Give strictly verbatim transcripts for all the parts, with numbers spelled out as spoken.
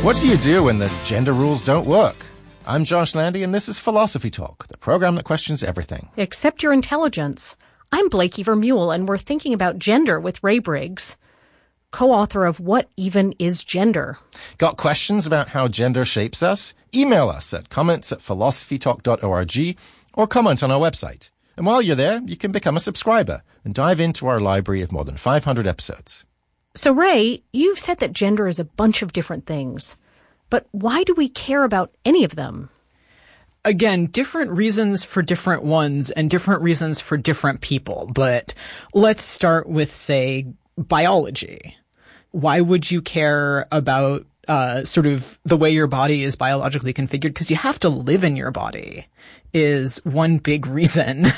What do you do when the gender rules don't work? I'm Josh Landy, and this is Philosophy Talk, the program that questions everything. Except your intelligence. I'm Blakey Vermeulen, and we're thinking about gender with Ray Briggs, co-author of What Even Is Gender? Got questions about how gender shapes us? Email us at comments at philosophy talk dot org or comment on our website. And while you're there, you can become a subscriber and dive into our library of more than five hundred episodes. So, Ray, you've said that gender is a bunch of different things. But why do we care about any of them? Again, different reasons for different ones and different reasons for different people. But let's start with, say, biology. Why would you care about uh, sort of the way your body is biologically configured? Because you have to live in your body is one big reason.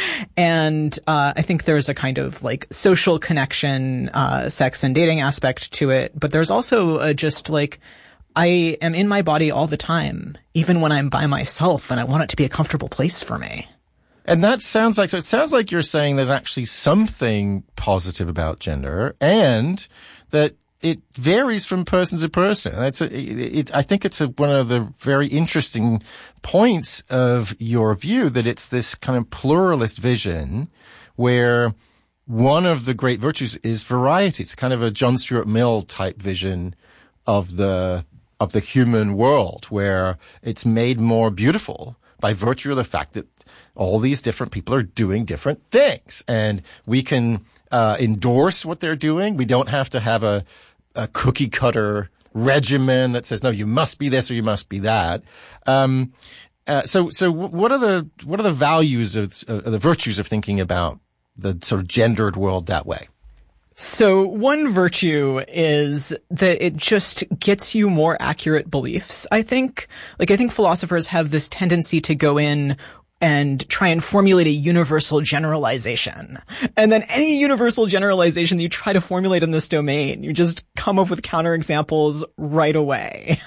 And uh, I think there's a kind of like social connection, uh, sex and dating aspect to it. But there's also a just like, I am in my body all the time, even when I'm by myself, and I want it to be a comfortable place for me. And that sounds like, so it sounds like you're saying there's actually something positive about gender, and that it varies from person to person. That's a, it, it, I think it's a, one of the very interesting points of your view, that it's this kind of pluralist vision where one of the great virtues is variety. It's kind of a John Stuart Mill type vision of the of the human world, where it's made more beautiful by virtue of the fact that all these different people are doing different things. And we can uh endorse what they're doing. We don't have to have a, a cookie cutter regimen that says, no, you must be this or you must be that. Um uh, so so what are the what are the values of uh, the virtues of thinking about the sort of gendered world that way? So one virtue is that it just gets you more accurate beliefs. I think, like, I think philosophers have this tendency to go in and try and formulate a universal generalization. And then any universal generalization that you try to formulate in this domain, you just come up with counterexamples right away.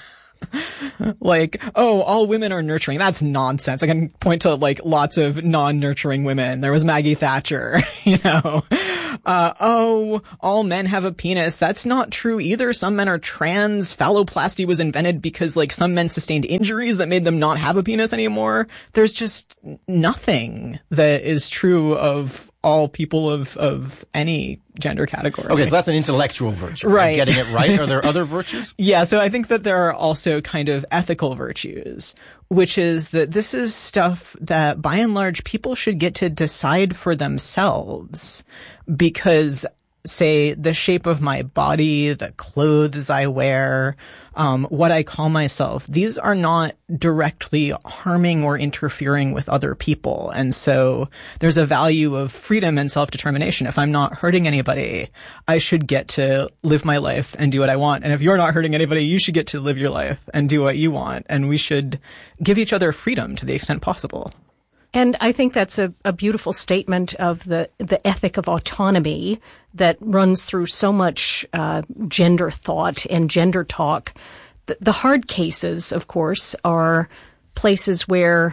Like, oh, all women are nurturing. That's nonsense. I can point to like lots of non-nurturing women. There was Maggie Thatcher, you know. Uh, oh, all men have a penis. That's not true either. Some men are trans. Phalloplasty was invented because like some men sustained injuries that made them not have a penis anymore. There's just nothing that is true of all people of, of any gender category. Okay, so that's an intellectual virtue. Right. I'm getting it right. Are there other virtues? Yeah, so I think that there are also kind of ethical virtues, which is that this is stuff that by and large people should get to decide for themselves, because say the shape of my body, the clothes I wear, um, what I call myself, these are not directly harming or interfering with other people. And so there's a value of freedom and self-determination. If I'm not hurting anybody, I should get to live my life and do what I want. And if you're not hurting anybody, you should get to live your life and do what you want. And we should give each other freedom to the extent possible. And I think that's a, a beautiful statement of the, the ethic of autonomy that runs through so much uh, gender thought and gender talk. The, the hard cases, of course, are places where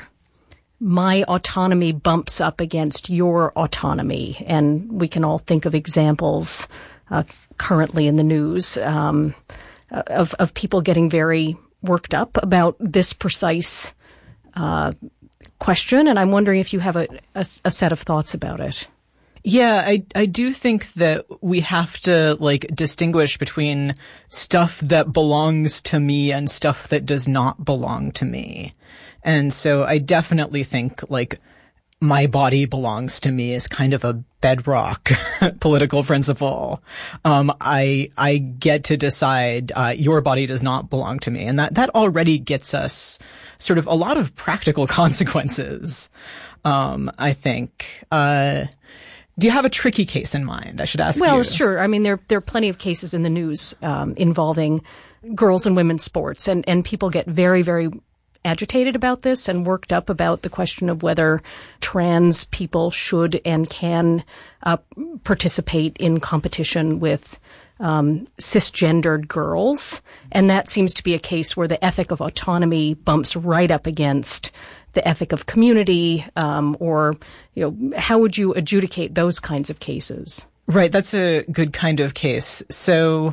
my autonomy bumps up against your autonomy. And we can all think of examples uh, currently in the news um, of, of people getting very worked up about this precise uh question, and I'm wondering if you have a, a, a set of thoughts about it. Yeah, I, I do think that we have to, like, distinguish between stuff that belongs to me and stuff that does not belong to me. And so I definitely think, like, my body belongs to me is kind of a bedrock political principle. Um, I, I get to decide, uh, your body does not belong to me. And that, that already gets us sort of a lot of practical consequences. Um, I think, uh, do you have a tricky case in mind? I should ask well, you. Well, sure. I mean, there, there are plenty of cases in the news, um, involving girls and women's sports, and, and people get very, very agitated about this and worked up about the question of whether trans people should and can uh, participate in competition with um, cisgendered girls. And that seems to be a case where the ethic of autonomy bumps right up against the ethic of community, um, or, you know, how would you adjudicate those kinds of cases? Right. That's a good kind of case. So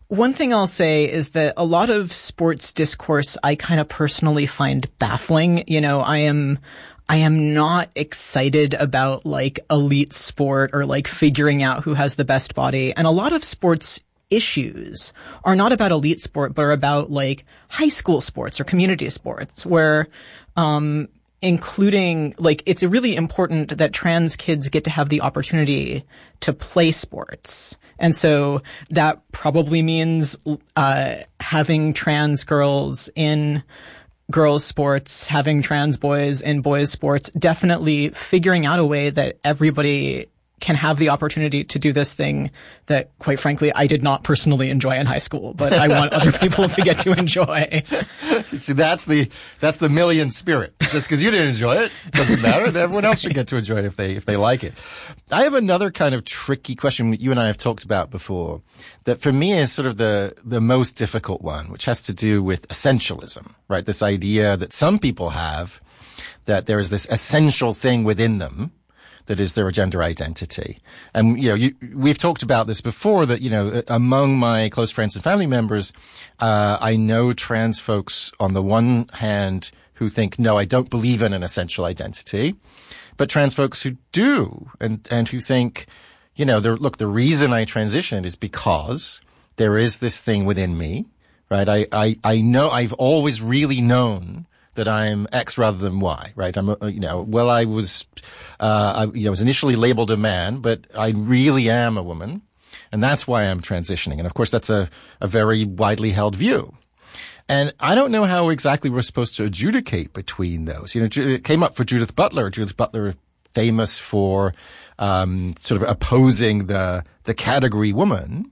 One thing I'll say is that a lot of sports discourse I kind of personally find baffling. You know, I am, I am not excited about like elite sport or like figuring out who has the best body. And a lot of sports issues are not about elite sport, but are about like high school sports or community sports where, um, including like it's really important that trans kids get to have the opportunity to play sports. And so that probably means uh having trans girls in girls sports, having trans boys in boys sports, definitely figuring out a way that everybody can have the opportunity to do this thing that, quite frankly, I did not personally enjoy in high school, but I want other people to get to enjoy. See, that's the that's the million spirit. Just because you didn't enjoy it doesn't matter. Everyone else should get to enjoy it if they if they like it. I have another kind of tricky question that you and I have talked about before that for me is sort of the the most difficult one, which has to do with essentialism, right? This idea that some people have that there is this essential thing within them that is their gender identity. And, you know, you, we've talked about this before that, you know, among my close friends and family members, uh, I know trans folks on the one hand who think, no, I don't believe in an essential identity, but trans folks who do and, and who think, you know, look, the reason I transitioned is because there is this thing within me, right? I, I, I know I've always really known that I'm X rather than Y, right? I'm, a, you know, well, I was, uh, I, you know, was initially labeled a man, but I really am a woman. And that's why I'm transitioning. And of course, that's a, a very widely held view. And I don't know how exactly we're supposed to adjudicate between those. You know, it came up for Judith Butler. Judith Butler, famous for, um, sort of opposing the, the category woman.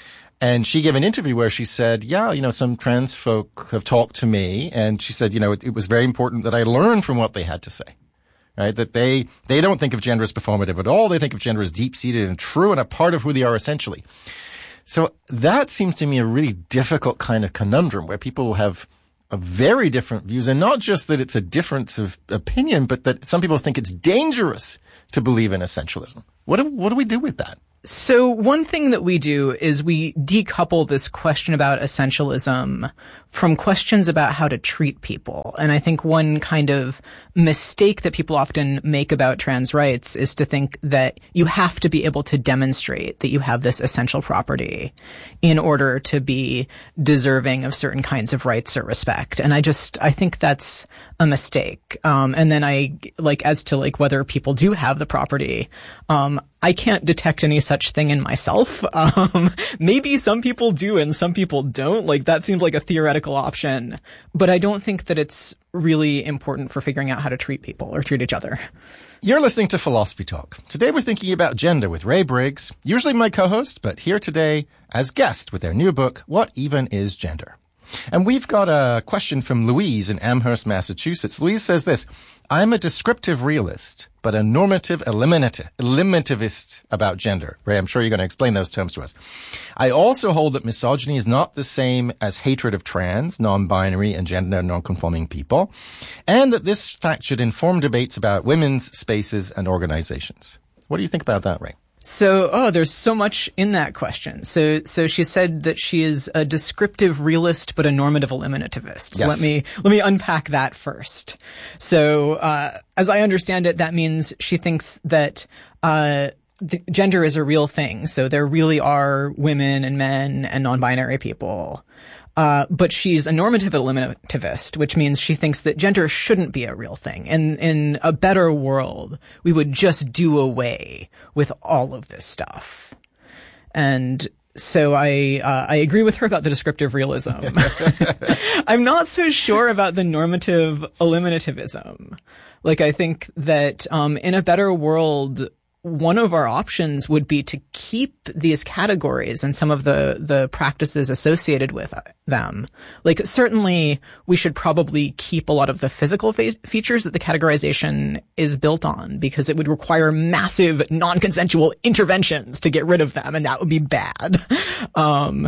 And she gave an interview where she said, yeah, you know, some trans folk have talked to me. And she said, you know, it, it was very important that I learn from what they had to say, right? That they, they don't think of gender as performative at all. They think of gender as deep-seated and true and a part of who they are essentially. So that seems to me a really difficult kind of conundrum where people have a very different views. And not just that it's a difference of opinion, but that some people think it's dangerous to believe in essentialism. What do, what do we do with that? So one thing that we do is we decouple this question about essentialism from questions about how to treat people. And I think one kind of mistake that people often make about trans rights is to think that you have to be able to demonstrate that you have this essential property in order to be deserving of certain kinds of rights or respect. And I just, I think that's a mistake. Um, and then I, like, as to like whether people do have the property, um, I can't detect any such thing in myself. Um, maybe some people do and some people don't. Like, that seems like a theoretical option. But I don't think that it's really important for figuring out how to treat people or treat each other. You're listening to Philosophy Talk. Today we're thinking about gender with Ray Briggs, usually my co-host, but here today as guest with their new book, What Even Is Gender? And we've got a question from Louise in Amherst, Massachusetts. Louise says this, I'm a descriptive realist, but a normative eliminative, eliminativist about gender. Ray, I'm sure you're going to explain those terms to us. I also hold that misogyny is not the same as hatred of trans, non-binary, and gender non-conforming people, and that this fact should inform debates about women's spaces and organizations. What do you think about that, Ray? So, oh, there's so much in that question. So, so she said that she is a descriptive realist, but a normative eliminativist. So yes. let me, let me unpack that first. So, uh, as I understand it, that means she thinks that, uh, the gender is a real thing. So there really are women and men and non-binary people. Uh, but she's a normative eliminativist, which means she thinks that gender shouldn't be a real thing. And in a better world, we would just do away with all of this stuff. And so I, uh, I agree with her about the descriptive realism. I'm not so sure about the normative eliminativism. Like, I think that, um, in a better world, one of our options would be to keep these categories and some of the, the practices associated with them. Like, certainly we should probably keep a lot of the physical fe- features that the categorization is built on, because it would require massive non-consensual interventions to get rid of them, and that would be bad. Um,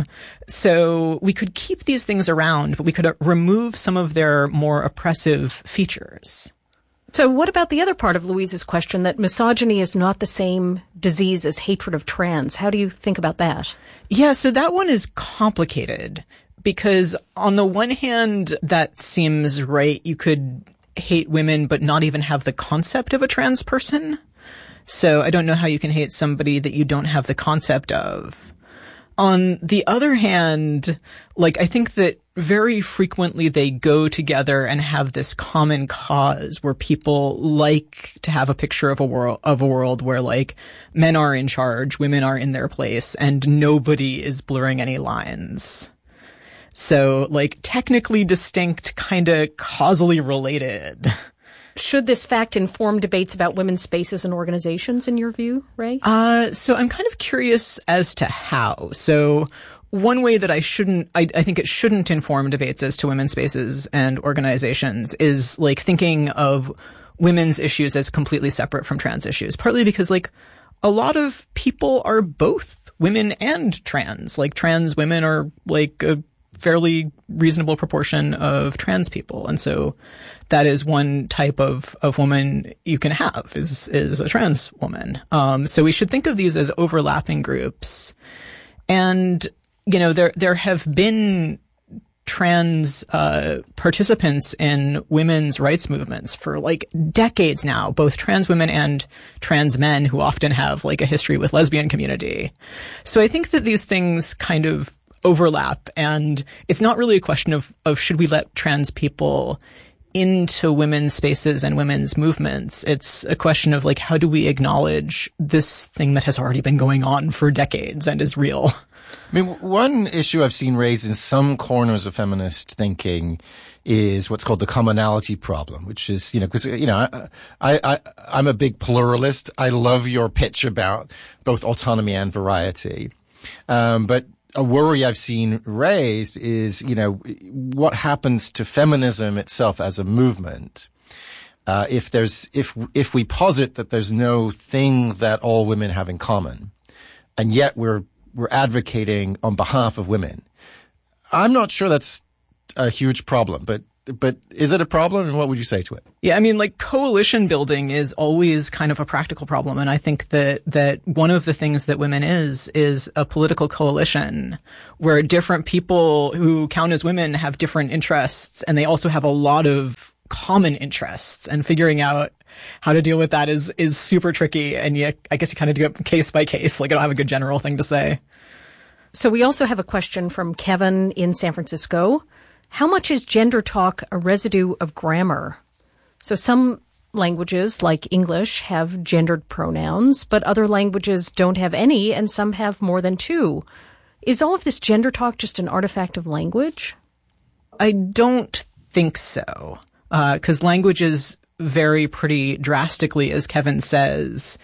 so we could keep these things around, but we could uh, remove some of their more oppressive features. So what about the other part of Louise's question, that misogyny is not the same disease as hatred of trans? How do you think about that? Yeah, so that one is complicated because on the one hand, that seems right. You could hate women but not even have the concept of a trans person. So I don't know how you can hate somebody that you don't have the concept of. On the other hand, like, I think that very frequently they go together and have this common cause where people like to have a picture of a world, of a world where, like, men are in charge, women are in their place, and nobody is blurring any lines. So, like, technically distinct, kind of causally related. Should this fact inform debates about women's spaces and organizations, in your view, Ray? Uh, so I'm kind of curious as to how. So one way that I shouldn't, I, I think it shouldn't inform debates as to women's spaces and organizations is, like, thinking of women's issues as completely separate from trans issues. Partly because, like, a lot of people are both women and trans. Like, trans women are, like, a fairly reasonable proportion of trans people. And so that is one type of, of woman you can have is, is a trans woman. Um, so we should think of these as overlapping groups. And, you know, there, there have been trans, uh, participants in women's rights movements for, like, decades now, both trans women and trans men who often have, like, a history with lesbian community. So I think that these things kind of overlap, and it's not really a question of, of should we let trans people into women's spaces and women's movements. It's a question of, like, how do we acknowledge this thing that has already been going on for decades and is real? I mean, one issue I've seen raised in some corners of feminist thinking is what's called the commonality problem, which is, you know, because, you know, I, I, I'm a big pluralist. I love your pitch about both autonomy and variety. Um, but a worry I've seen raised is, you know, what happens to feminism itself as a movement. Uh, if there's, if, if we posit that there's no thing that all women have in common, and yet we're, we're advocating on behalf of women. I'm not sure that's a huge problem, but But is it a problem, and what would you say to it? Yeah, I mean, like, coalition building is always kind of a practical problem. And I think that, that one of the things that women is, is a political coalition where different people who count as women have different interests, and they also have a lot of common interests, and figuring out how to deal with that is, is super tricky. And you, I guess you kind of do it case by case. Like, I don't have a good general thing to say. So we also have a question from Kevin in San Francisco. How much is gender talk a residue of grammar? So some languages, like English, have gendered pronouns, but other languages don't have any, and some have more than two. Is all of this gender talk just an artifact of language? I don't think so, because uh, languages vary pretty drastically, as Kevin says,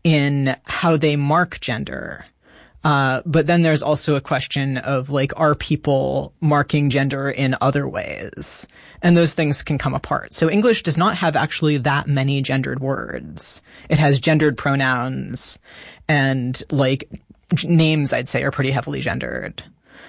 in how they mark gender. Uh, but then there's also a question of, like, are people marking gender in other ways? And those things can come apart. So English does not have actually that many gendered words. It has gendered pronouns, and, like, names, I'd say, are pretty heavily gendered.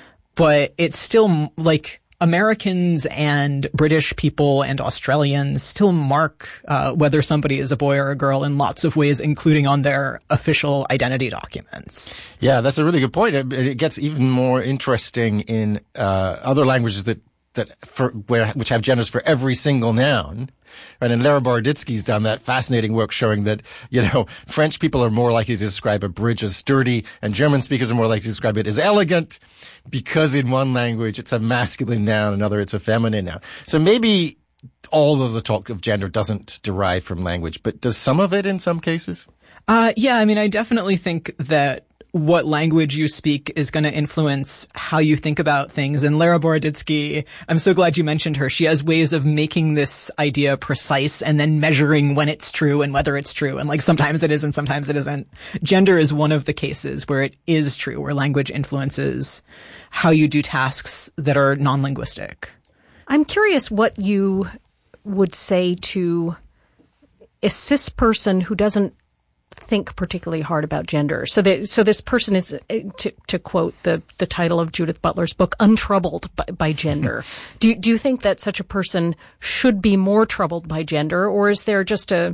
But it's still, like, Americans and British people and Australians still mark uh, whether somebody is a boy or a girl in lots of ways, including on their official identity documents. Yeah, that's a really good point. It, it gets even more interesting in uh, other languages that that for where which have genders for every single noun. Right, and Lera Boroditsky's done that fascinating work showing that, you know, French people are more likely to describe a bridge as sturdy, and German speakers are more likely to describe it as elegant, because in one language it's a masculine noun, another it's a feminine noun. So maybe all of the talk of gender doesn't derive from language, but does some of it in some cases? Uh, yeah, I mean, I definitely think that what language you speak is going to influence how you think about things. And Lera Boroditsky, I'm so glad you mentioned her. She has ways of making this idea precise and then measuring when it's true and whether it's true. And, like, sometimes it is and sometimes it isn't. Gender is one of the cases where it is true, where language influences how you do tasks that are non-linguistic. I'm curious what you would say to a cis person who doesn't think particularly hard about gender. So that, so this person is, to, to quote the, the title of Judith Butler's book, untroubled by, by gender. do you, do you think that such a person should be more troubled by gender, or is there just a,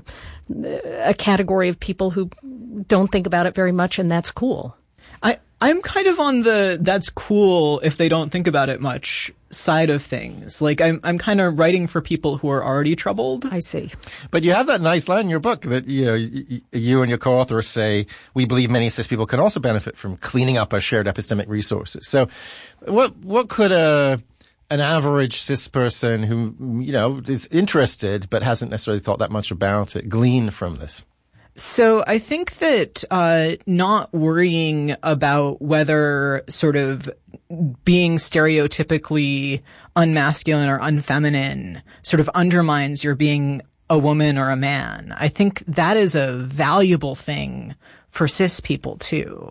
a category of people who don't think about it very much and that's cool? I, I'm kind of on the that's cool if they don't think about it much side of things. Like, I'm I'm kind of writing for people who are already troubled. I see. But you have that nice line in your book that, you know, you, you and your co-author say, we believe many cis people can also benefit from cleaning up our shared epistemic resources. So what what could a an average cis person who, you know, is interested but hasn't necessarily thought that much about it glean from this? So I think that uh not worrying about whether sort of being stereotypically unmasculine or unfeminine sort of undermines your being a woman or a man. I think that is a valuable thing for cis people too.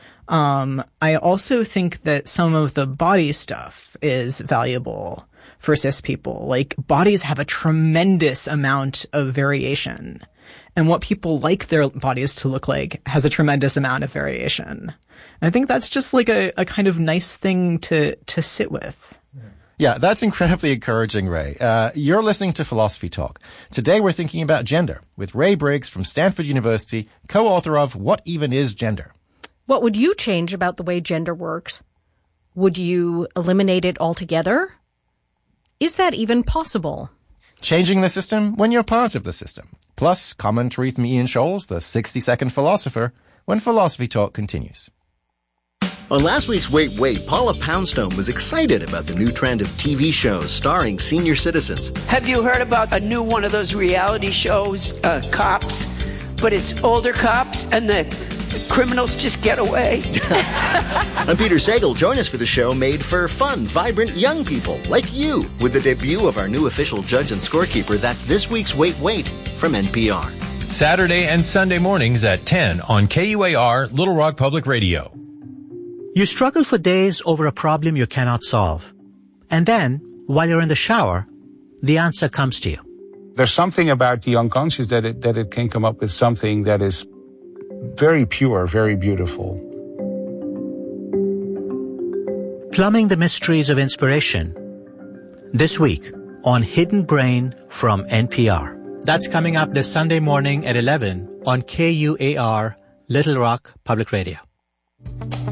Um, I also think that some of the body stuff is valuable for cis people. Like, bodies have a tremendous amount of variation. And what people like their bodies to look like has a tremendous amount of variation. And I think that's just like a, a kind of nice thing to, to sit with. Yeah, that's incredibly encouraging, Ray. Uh, you're listening to Philosophy Talk. Today we're thinking about gender with Ray Briggs from Stanford University, co-author of What Even Is Gender? What would you change about the way gender works? Would you eliminate it altogether? Is that even possible? Changing the system when you're part of the system. Plus, commentary from Ian Scholes, the sixty-second philosopher, when Philosophy Talk continues. On last week's Wait, Wait, Paula Poundstone was excited about the new trend of T V shows starring senior citizens. Have you heard about a new one of those reality shows, uh, Cops? But it's older cops and the criminals just get away. I'm Peter Sagal. Join us for the show made for fun, vibrant young people like you with the debut of our new official judge and scorekeeper. That's this week's Wait, Wait from N P R. Saturday and Sunday mornings at ten on K U A R, Little Rock Public Radio. You struggle for days over a problem you cannot solve. And then, while you're in the shower, the answer comes to you. There's something about the unconscious that it, that it can come up with something that is very pure, very beautiful. Plumbing the mysteries of inspiration. This week on Hidden Brain from N P R. That's coming up this Sunday morning at eleven on K U A R, Little Rock Public Radio.